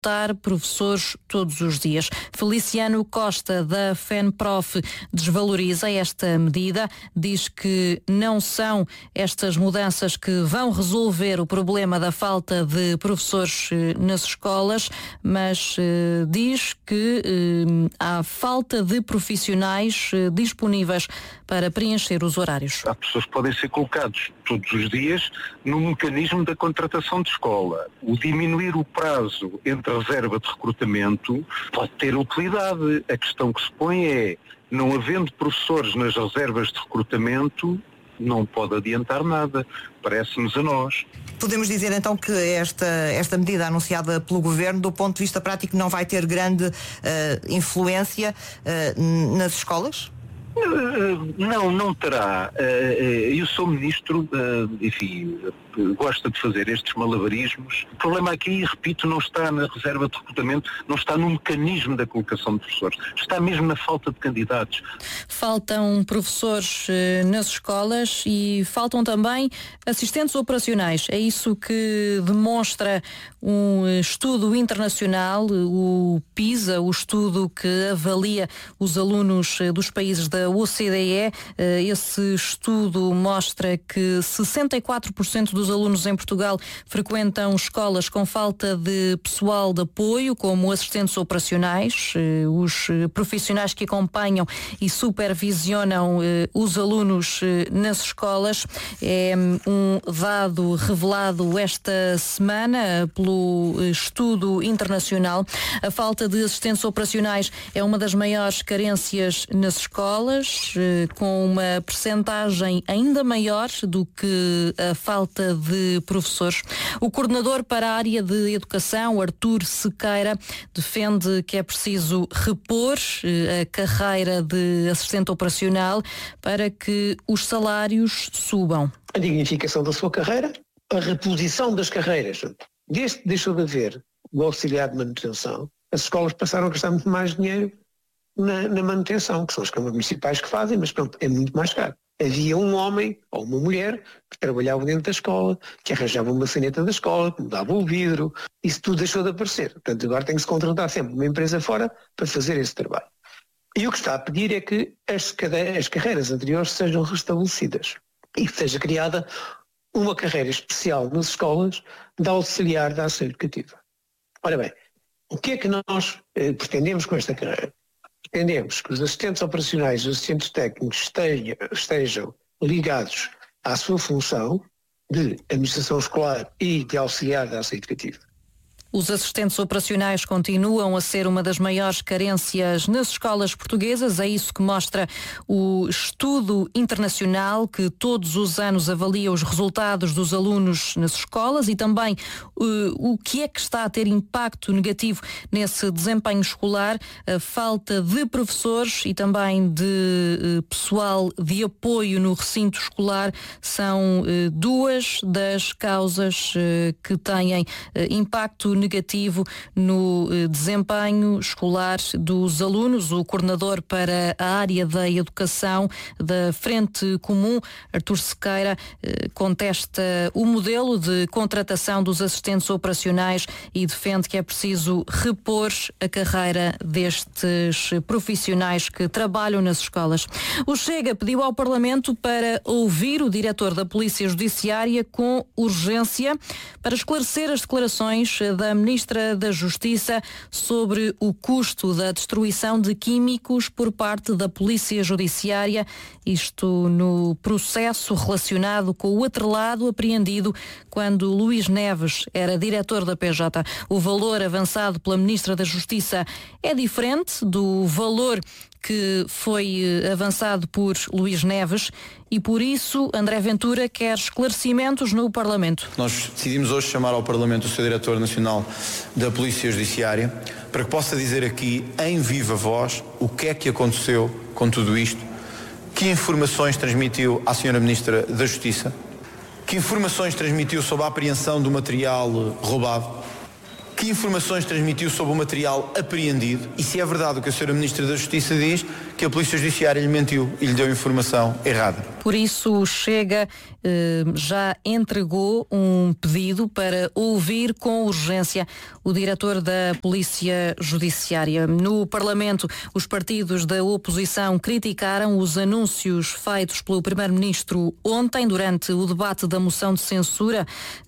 recrutar professores todos os dias. Feliciano Costa, da FENPROF, desvaloriza esta medida, diz que não são estas mudanças que vão resolver o problema da falta de professores nas escolas, mas diz que há falta de profissionais disponíveis para preencher os horários. Há pessoas que podem ser colocados todos os dias no mecanismo da contratação de escola. O diminuir o prazo entre a reserva de recrutamento pode ter utilidade. A questão que se põe é, não havendo professores nas reservas de recrutamento, não pode adiantar nada, parece-nos a nós. Podemos dizer então que esta medida anunciada pelo Governo, do ponto de vista prático, não vai ter grande influência nas escolas? Não terá. Eu sou ministro, enfim, gosta de fazer estes malabarismos. O problema aqui, repito, não está na reserva de recrutamento, não está no mecanismo da colocação de professores, está mesmo na falta de candidatos. Faltam professores nas escolas e faltam também assistentes operacionais. É isso que demonstra um estudo internacional, o PISA, o estudo que avalia os alunos dos países da OCDE. Esse estudo mostra que 64% dos alunos em Portugal frequentam escolas com falta de pessoal de apoio, como assistentes operacionais, os profissionais que acompanham e supervisionam os alunos nas escolas. É um dado revelado esta semana pelo estudo internacional. A falta de assistentes operacionais é uma das maiores carências nas escolas, com uma percentagem ainda maior do que a falta de professores. O coordenador para a área de educação, Artur Sequeira, defende que é preciso repor a carreira de assistente operacional para que os salários subam. A dignificação da sua carreira, a reposição das carreiras. Desde que deixou de haver o auxiliar de manutenção, as escolas passaram a gastar muito mais dinheiro na manutenção, que são as câmaras municipais que fazem, mas pronto, é muito mais caro. Havia um homem ou uma mulher que trabalhava dentro da escola, que arranjava uma saneta da escola, que mudava o vidro, isso tudo deixou de aparecer. Portanto, agora tem que se contratar sempre uma empresa fora para fazer esse trabalho. E o que está a pedir é que as carreiras anteriores sejam restabelecidas e que seja criada uma carreira especial nas escolas de auxiliar da ação educativa. Ora bem, o que é que nós pretendemos com esta carreira? Pretendemos que os assistentes operacionais e os assistentes técnicos estejam ligados à sua função de administração escolar e de auxiliar da ação educativa. Os assistentes operacionais continuam a ser uma das maiores carências nas escolas portuguesas. É isso que mostra o estudo internacional que todos os anos avalia os resultados dos alunos nas escolas e também o que é que está a ter impacto negativo nesse desempenho escolar. A falta de professores e também de pessoal de apoio no recinto escolar são duas das causas que têm impacto negativo no desempenho escolar dos alunos. O coordenador para a área da educação da Frente Comum, Artur Sequeira, contesta o modelo de contratação dos assistentes operacionais e defende que é preciso repor a carreira destes profissionais que trabalham nas escolas. O Chega pediu ao Parlamento para ouvir o diretor da Polícia Judiciária com urgência para esclarecer as declarações da Ministra da Justiça sobre o custo da destruição de químicos por parte da Polícia Judiciária, isto no processo relacionado com o atrelado apreendido quando Luís Neves era diretor da PJ. O valor avançado pela Ministra da Justiça é diferente do valor que foi avançado por Luís Neves e por isso André Ventura quer esclarecimentos no Parlamento. Nós decidimos hoje chamar ao Parlamento o Sr. Diretor Nacional da Polícia Judiciária para que possa dizer aqui em viva voz o que é que aconteceu com tudo isto, que informações transmitiu à Sra. Ministra da Justiça, que informações transmitiu sobre a apreensão do material roubado, que informações transmitiu sobre o material apreendido e se é verdade o que a Sra. Ministra da Justiça diz, que a Polícia Judiciária lhe mentiu e lhe deu informação errada. Por isso, o Chega já entregou um pedido para ouvir com urgência o diretor da Polícia Judiciária. No Parlamento, os partidos da oposição criticaram os anúncios feitos pelo Primeiro-Ministro ontem, durante o debate da moção de censura.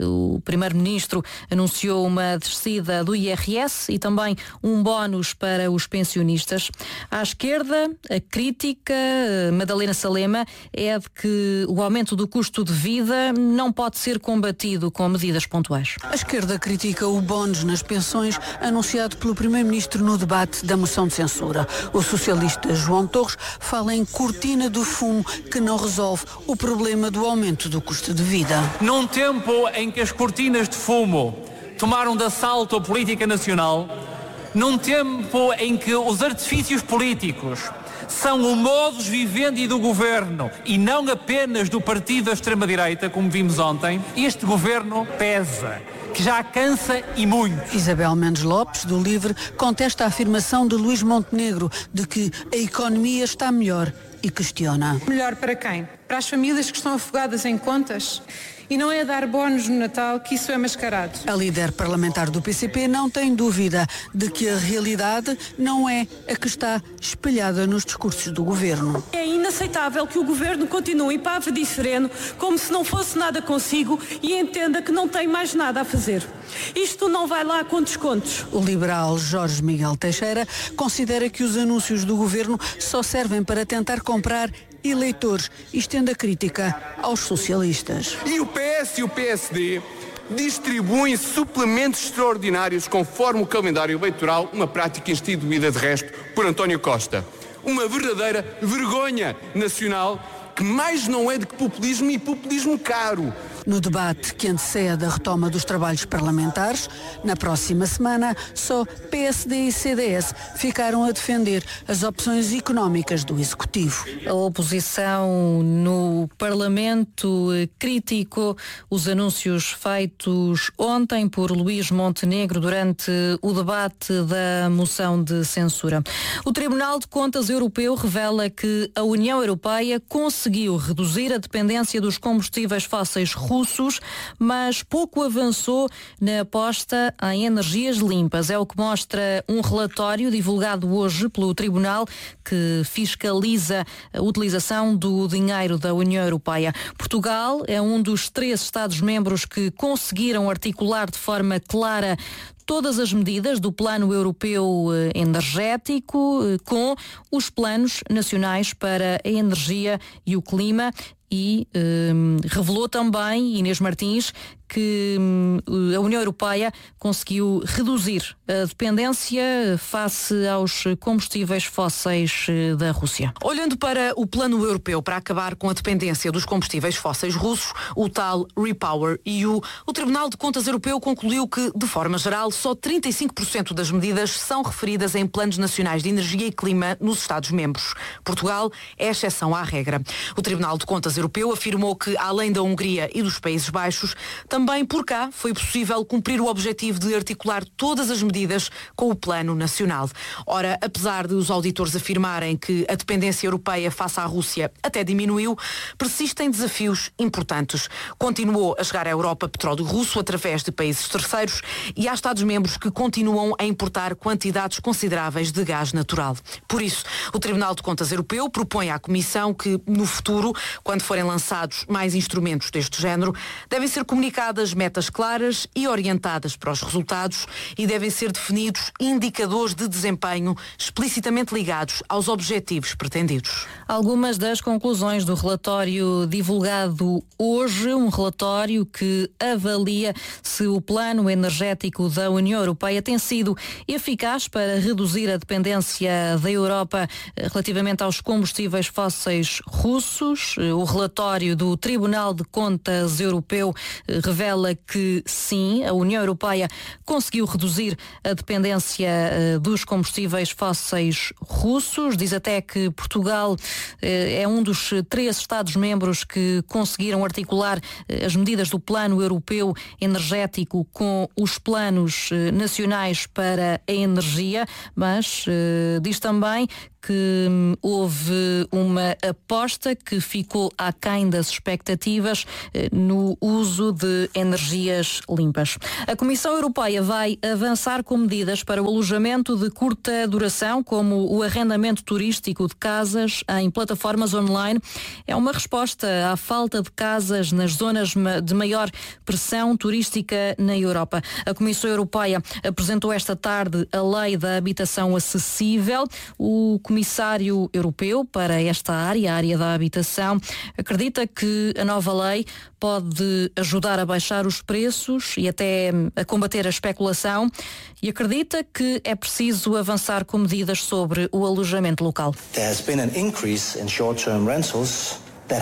O Primeiro-Ministro anunciou uma descida do IRS e também um bónus para os pensionistas. À esquerda, a crítica, Madalena Salema, é de que o aumento do custo de vida não pode ser combatido com medidas pontuais. A esquerda critica o bónus nas pensões anunciado pelo Primeiro-Ministro no debate da moção de censura. O socialista João Torres fala em cortina do fumo que não resolve o problema do aumento do custo de vida. Num tempo em que as cortinas de fumo tomaram de assalto a política nacional, num tempo em que os artifícios políticos são o modus vivendi do governo e não apenas do partido da extrema-direita, como vimos ontem, este governo pesa, que já cansa e muito. Isabel Mendes Lopes, do LIVRE, contesta a afirmação de Luís Montenegro de que a economia está melhor e questiona. Melhor para quem? Para as famílias que estão afogadas em contas? E não é dar bónus no Natal que isso é mascarado. A líder parlamentar do PCP não tem dúvida de que a realidade não é a que está espelhada nos discursos do governo. É inaceitável que o governo continue pavio de sereno, como se não fosse nada consigo e entenda que não tem mais nada a fazer. Isto não vai lá com descontos. O liberal Jorge Miguel Teixeira considera que os anúncios do governo só servem para tentar comprar eleitores e estende a crítica aos socialistas. E o PS e o PSD distribuem suplementos extraordinários conforme o calendário eleitoral, uma prática instituída de resto por António Costa. Uma verdadeira vergonha nacional que mais não é do que populismo e populismo caro. No debate que antecede a retoma dos trabalhos parlamentares, na próxima semana, só PSD e CDS ficaram a defender as opções económicas do Executivo. A oposição no Parlamento criticou os anúncios feitos ontem por Luís Montenegro durante o debate da moção de censura. O Tribunal de Contas Europeu revela que a União Europeia conseguiu reduzir a dependência dos combustíveis fósseis russos, mas pouco avançou na aposta em energias limpas. É o que mostra um relatório divulgado hoje pelo Tribunal que fiscaliza a utilização do dinheiro da União Europeia. Portugal é um dos 3 Estados-membros que conseguiram articular de forma clara todas as medidas do Plano Europeu Energético com os planos nacionais para a energia e o clima. E revelou também, Inês Martins, que a União Europeia conseguiu reduzir a dependência face aos combustíveis fósseis da Rússia. Olhando para o plano europeu para acabar com a dependência dos combustíveis fósseis russos, o tal REPowerEU, o Tribunal de Contas Europeu concluiu que, de forma geral, só 35% das medidas são referidas em planos nacionais de energia e clima nos Estados-membros. Portugal é exceção à regra. O Tribunal de Contas Europeu afirmou que, além da Hungria e dos Países Baixos, também por cá foi possível cumprir o objetivo de articular todas as medidas com o Plano Nacional. Ora, apesar de os auditores afirmarem que a dependência europeia face à Rússia até diminuiu, persistem desafios importantes. Continuou a chegar à Europa petróleo russo através de países terceiros e há Estados-membros que continuam a importar quantidades consideráveis de gás natural. Por isso, o Tribunal de Contas Europeu propõe à Comissão que, no futuro, quando forem lançados mais instrumentos deste género, devem ser comunicadas metas claras e orientadas para os resultados e devem ser definidos indicadores de desempenho explicitamente ligados aos objetivos pretendidos. Algumas das conclusões do relatório divulgado hoje, um relatório que avalia se o plano energético da União Europeia tem sido eficaz para reduzir a dependência da Europa relativamente aos combustíveis fósseis russos. O relatório do Tribunal de Contas Europeu revela que sim, a União Europeia conseguiu reduzir a dependência dos combustíveis fósseis russos. Diz até que Portugal é um dos 3 Estados-membros que conseguiram articular as medidas do Plano Europeu Energético com os planos nacionais para a energia, mas diz também que houve uma aposta que ficou aquém das expectativas no uso de energias limpas. A Comissão Europeia vai avançar com medidas para o alojamento de curta duração, como o arrendamento turístico de casas em plataformas online. É uma resposta à falta de casas nas zonas de maior pressão turística na Europa. A Comissão Europeia apresentou esta tarde a Lei da Habitação Acessível. O Comissário Europeu para esta área, a área da habitação, acredita que a nova lei pode ajudar a baixar os preços e até a combater a especulação, e acredita que é preciso avançar com medidas sobre o alojamento local. There has been an increase in short-term rentals.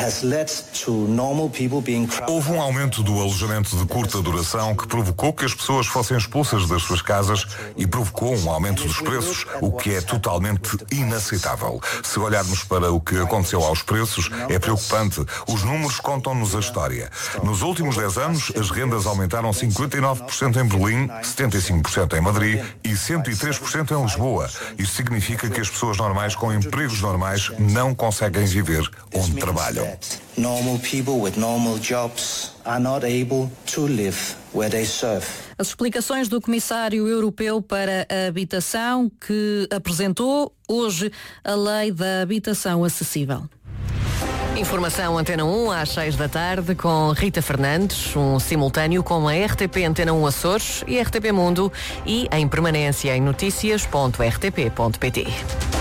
Houve um aumento do alojamento de curta duração que provocou que as pessoas fossem expulsas das suas casas e provocou um aumento dos preços, o que é totalmente inaceitável. Se olharmos para o que aconteceu aos preços, é preocupante. Os números contam-nos a história. Nos últimos 10 anos, as rendas aumentaram 59% em Berlim, 75% em Madrid e 103% em Lisboa. Isto significa que as pessoas normais com empregos normais não conseguem viver onde trabalham. Normal people with normal jobs are not able to live where they serve. As explicações do Comissário Europeu para a Habitação, que apresentou hoje a Lei da Habitação Acessível. Informação Antena 1 às 6 da tarde com Rita Fernandes, um simultâneo com a RTP Antena 1 Açores e RTP Mundo, e em permanência em noticias.rtp.pt.